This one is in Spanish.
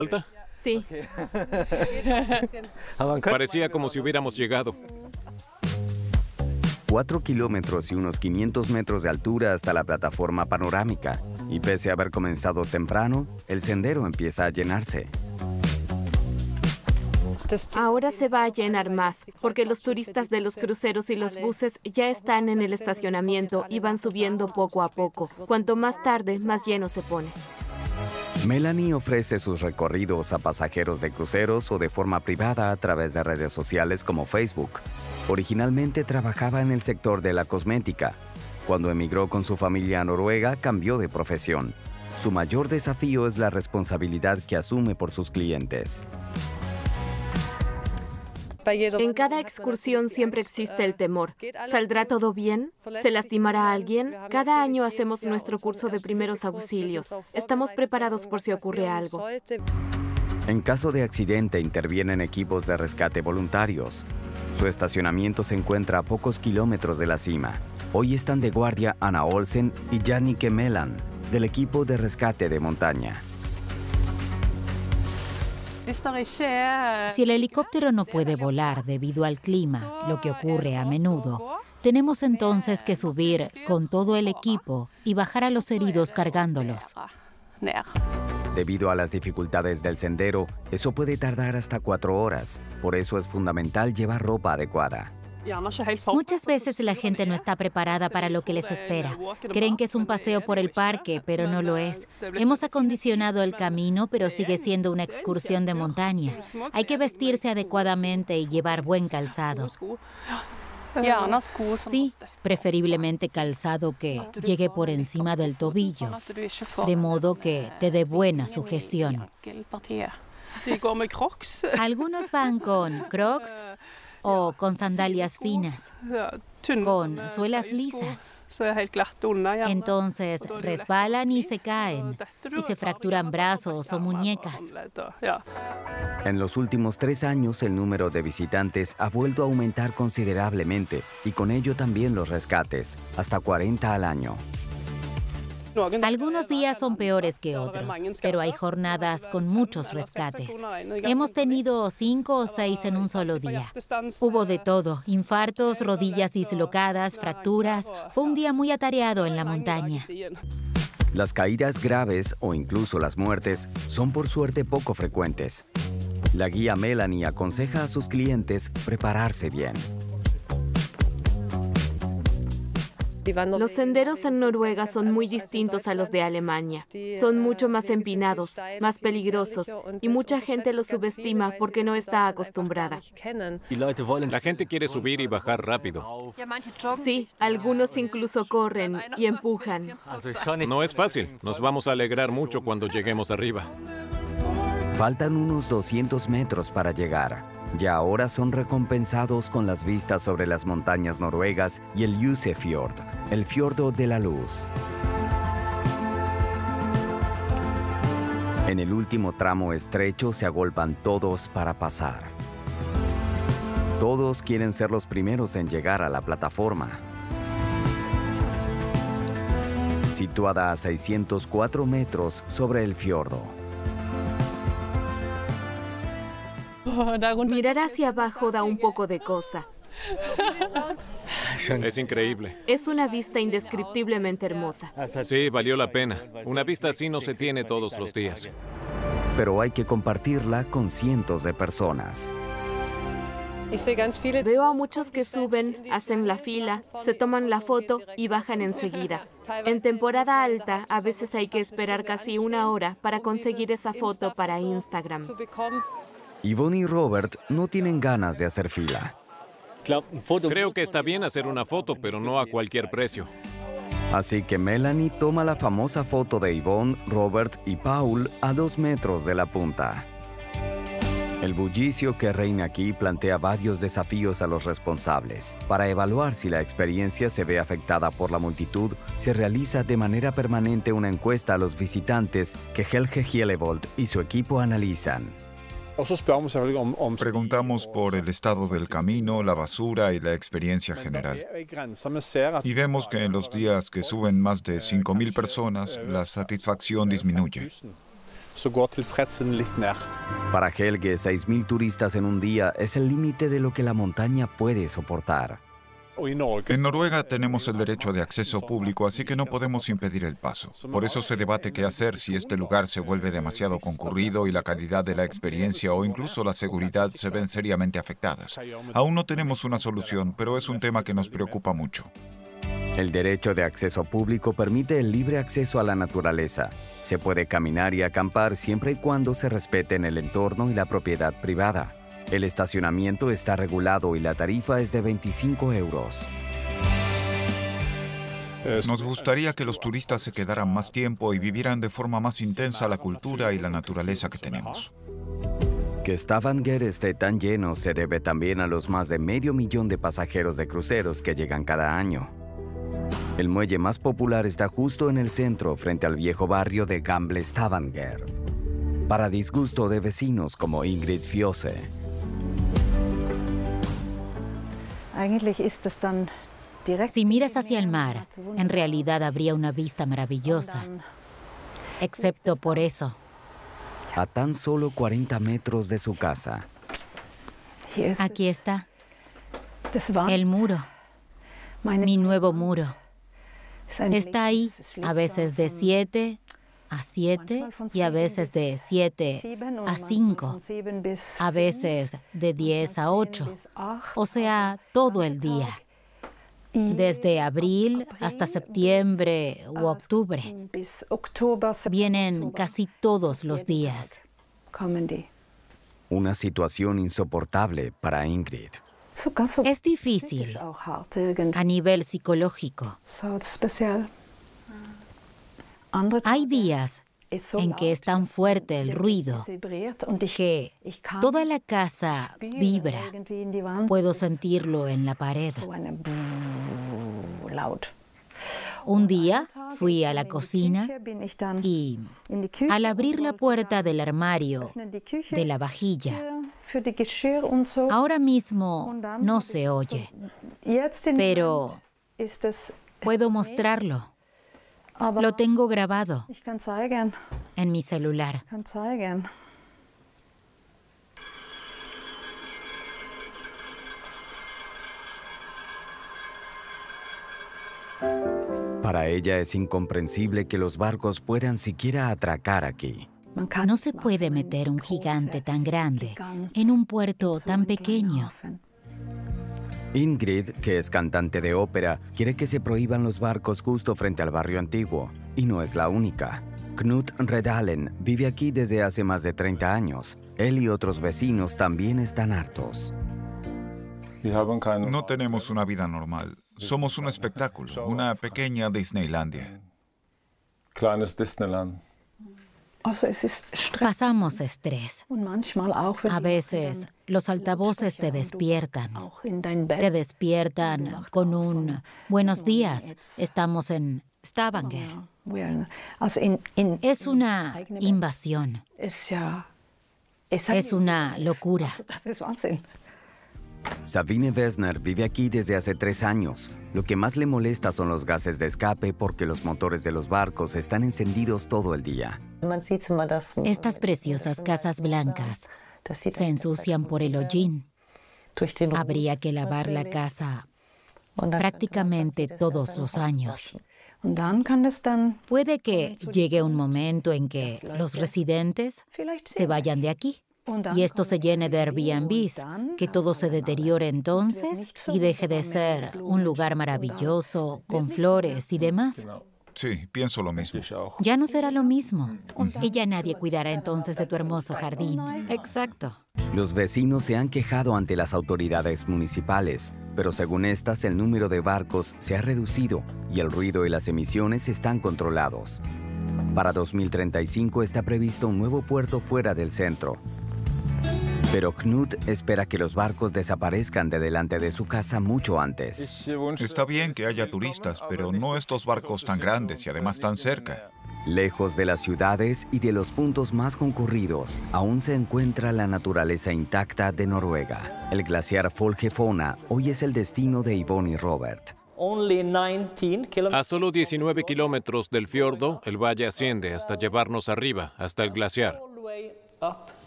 ¿Alta? Sí. Parecía como si hubiéramos llegado. 4 kilómetros y unos 500 metros de altura hasta la plataforma panorámica. Y pese a haber comenzado temprano, el sendero empieza a llenarse. Ahora se va a llenar más, porque los turistas de los cruceros y los buses ya están en el estacionamiento y van subiendo poco a poco. Cuanto más tarde, más lleno se pone. Melanie ofrece sus recorridos a pasajeros de cruceros o de forma privada a través de redes sociales como Facebook. Originalmente trabajaba en el sector de la cosmética. Cuando emigró con su familia a Noruega, cambió de profesión. Su mayor desafío es la responsabilidad que asume por sus clientes. En cada excursión siempre existe el temor. ¿Saldrá todo bien? ¿Se lastimará alguien? Cada año hacemos nuestro curso de primeros auxilios. Estamos preparados por si ocurre algo. En caso de accidente intervienen equipos de rescate voluntarios. Su estacionamiento se encuentra a pocos kilómetros de la cima. Hoy están de guardia Anna Olsen y Jannike Melan, del equipo de rescate de montaña. Si el helicóptero no puede volar debido al clima, lo que ocurre a menudo, tenemos entonces que subir con todo el equipo y bajar a los heridos cargándolos. Debido a las dificultades del sendero, eso puede tardar hasta 4 horas. Por eso es fundamental llevar ropa adecuada. Muchas veces la gente no está preparada para lo que les espera. Creen que es un paseo por el parque, pero no lo es. Hemos acondicionado el camino, pero sigue siendo una excursión de montaña. Hay que vestirse adecuadamente y llevar buen calzado. Sí, preferiblemente calzado que llegue por encima del tobillo, de modo que te dé buena sujeción. Algunos van con Crocs o con sandalias finas, con suelas lisas. Entonces resbalan y se caen, y se fracturan brazos o muñecas. En los últimos 3 años, el número de visitantes ha vuelto a aumentar considerablemente, y con ello también los rescates, hasta 40 al año. Algunos días son peores que otros, pero hay jornadas con muchos rescates. Hemos tenido 5 o 6 en un solo día. Hubo de todo: infartos, rodillas dislocadas, fracturas. Fue un día muy atareado en la montaña. Las caídas graves o incluso las muertes son por suerte poco frecuentes. La guía Melanie aconseja a sus clientes prepararse bien. Los senderos en Noruega son muy distintos a los de Alemania. Son mucho más empinados, más peligrosos, y mucha gente los subestima porque no está acostumbrada. La gente quiere subir y bajar rápido. Sí, algunos incluso corren y empujan. No es fácil. Nos vamos a alegrar mucho cuando lleguemos arriba. Faltan unos 200 metros para llegar. Ya ahora son recompensados con las vistas sobre las montañas noruegas y el Jusefjord, el fiordo de la luz. En el último tramo estrecho se agolpan todos para pasar. Todos quieren ser los primeros en llegar a la plataforma. Situada a 604 metros sobre el fiordo. Mirar hacia abajo da un poco de cosa. Es increíble. Es una vista indescriptiblemente hermosa. Sí, valió la pena. Una vista así no se tiene todos los días. Pero hay que compartirla con cientos de personas. Veo a muchos que suben, hacen la fila, se toman la foto y bajan enseguida. En temporada alta, a veces hay que esperar casi 1 hora para conseguir esa foto para Instagram. Yvonne y Robert no tienen ganas de hacer fila. Creo que está bien hacer una foto, pero no a cualquier precio. Así que Melanie toma la famosa foto de Yvonne, Robert y Paul a 2 metros de la punta. El bullicio que reina aquí plantea varios desafíos a los responsables. Para evaluar si la experiencia se ve afectada por la multitud, se realiza de manera permanente una encuesta a los visitantes que Helge Hjelevold y su equipo analizan. Preguntamos por el estado del camino, la basura y la experiencia general. Y vemos que en los días que suben más de 5.000 personas, la satisfacción disminuye. Para Helge, 6.000 turistas en un día es el límite de lo que la montaña puede soportar. En Noruega tenemos el derecho de acceso público, así que no podemos impedir el paso. Por eso se debate qué hacer si este lugar se vuelve demasiado concurrido y la calidad de la experiencia o incluso la seguridad se ven seriamente afectadas. Aún no tenemos una solución, pero es un tema que nos preocupa mucho. El derecho de acceso público permite el libre acceso a la naturaleza. Se puede caminar y acampar siempre y cuando se respeten el entorno y la propiedad privada. El estacionamiento está regulado y la tarifa es de 25 euros. Nos gustaría que los turistas se quedaran más tiempo y vivieran de forma más intensa la cultura y la naturaleza que tenemos. Que Stavanger esté tan lleno se debe también a los más de 500.000 de pasajeros de cruceros que llegan cada año. El muelle más popular está justo en el centro, frente al viejo barrio de Gamle Stavanger. Para disgusto de vecinos como Ingrid Fiose. Si miras hacia el mar, en realidad habría una vista maravillosa. Excepto por eso. A tan solo 40 metros de su casa. Aquí está. El muro. Mi nuevo muro. Está ahí, a veces de 7 a 7 y a veces de 7 a 5, a veces de 10 a 8, o sea, todo el día, desde abril hasta septiembre u octubre. Vienen casi todos los días. Una situación insoportable para Ingrid. Es difícil a nivel psicológico. Hay días en que es tan fuerte el ruido que toda la casa vibra. Puedo sentirlo en la pared. Un día fui a la cocina y al abrir la puerta del armario de la vajilla, ahora mismo no se oye, pero puedo mostrarlo. Lo tengo grabado en mi celular. Para ella es incomprensible que los barcos puedan siquiera atracar aquí. No se puede meter un gigante tan grande en un puerto tan pequeño. Ingrid, que es cantante de ópera, quiere que se prohíban los barcos justo frente al barrio antiguo. Y no es la única. Knut Redalen vive aquí desde hace más de 30 años. Él y otros vecinos también están hartos. No tenemos una vida normal. Somos un espectáculo, una pequeña Disneylandia. Pasamos estrés. A veces los altavoces te despiertan. Te despiertan con un buenos días. Estamos en Stavanger. Es una invasión. Es una locura. Sabine Wessner vive aquí desde hace 3 años. Lo que más le molesta son los gases de escape porque los motores de los barcos están encendidos todo el día. Estas preciosas casas blancas se ensucian por el hollín. Habría que lavar la casa prácticamente todos los años. Puede que llegue un momento en que los residentes se vayan de aquí. Y esto se llene de Airbnbs, que todo se deteriore entonces y deje de ser un lugar maravilloso, con flores y demás. Sí, pienso lo mismo. Ya no será lo mismo. Y ya nadie cuidará entonces de tu hermoso jardín. Exacto. Los vecinos se han quejado ante las autoridades municipales, pero según estas, el número de barcos se ha reducido y el ruido y las emisiones están controlados. Para 2035 está previsto un nuevo puerto fuera del centro. Pero Knut espera que los barcos desaparezcan de delante de su casa mucho antes. Está bien que haya turistas, pero no estos barcos tan grandes y además tan cerca. Lejos de las ciudades y de los puntos más concurridos, aún se encuentra la naturaleza intacta de Noruega. El glaciar Folgefonna hoy es el destino de Yvonne y Robert. A solo 19 kilómetros del fiordo, el valle asciende hasta llevarnos arriba, hasta el glaciar.